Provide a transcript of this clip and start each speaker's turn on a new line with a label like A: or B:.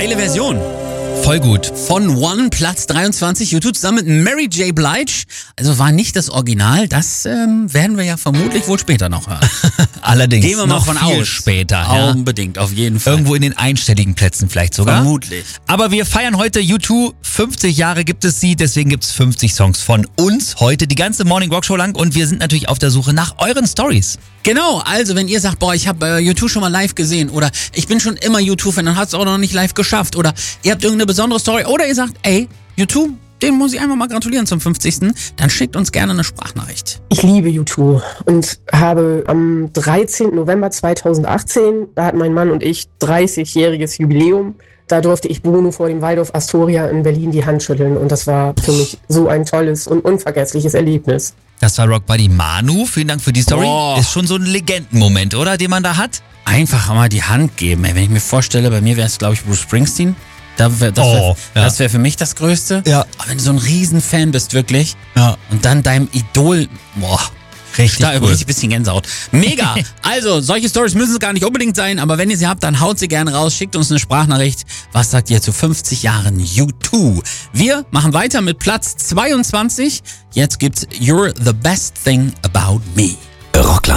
A: Geile Version.
B: Voll gut.
A: Von One, Platz 23, YouTube zusammen mit Mary J. Blige. Also war nicht das Original, das werden wir ja vermutlich wohl später noch hören.
B: Allerdings.
A: Gehen wir mal
B: noch
A: von
B: viel
A: aus.
B: später. Ja.
A: Unbedingt, auf jeden Fall.
B: Irgendwo in den einstelligen Plätzen vielleicht sogar.
A: Vermutlich.
B: Aber wir feiern heute U2. 50 Jahre gibt es sie, deswegen gibt es 50 Songs von uns heute, die ganze Morning Rock Show lang. Und wir sind natürlich auf der Suche nach euren Stories.
A: Genau, also wenn ihr sagt, boah, ich habe U2 schon mal live gesehen oder ich bin schon immer U2-Fan und hat es auch noch nicht live geschafft oder ihr habt irgendeine besondere Story oder ihr sagt, ey, U2, den muss ich einfach mal gratulieren zum 50. Dann schickt uns gerne eine Sprachnachricht.
C: Ich liebe U2 und habe am 13. November 2018, da hatten mein Mann und ich 30-jähriges Jubiläum. Da durfte ich Bruno vor dem Waldorf Astoria in Berlin die Hand schütteln und das war für mich so ein tolles und unvergessliches Erlebnis.
B: Das war Rock Buddy Manu. Vielen Dank für die Story.
A: Boah.
B: Ist schon so ein Legendenmoment, oder? Den man da hat.
A: Einfach mal die Hand geben. Ey. Wenn ich mir vorstelle, bei mir wäre es, glaube ich, Bruce Springsteen. Das wär für mich das Größte.
B: Ja.
A: Aber wenn du so ein Riesenfan bist, wirklich,
B: Ja.
A: und dann deinem Idol, boah.
B: Richtig
A: Da
B: cool.
A: richtig ein bisschen Gänsehaut. Mega! Also, solche Stories müssen es gar nicht unbedingt sein, aber wenn ihr sie habt, dann haut sie gerne raus, schickt uns eine Sprachnachricht. Was sagt ihr zu 50 Jahren U2? Wir machen weiter mit Platz 22. Jetzt gibt's You're the Best Thing About Me.
B: Rockland.